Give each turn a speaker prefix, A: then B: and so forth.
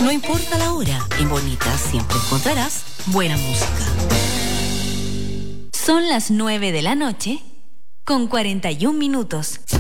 A: No importa la hora, en Bonita siempre encontrarás buena música.
B: Son las 9 de la noche con 41 minutos.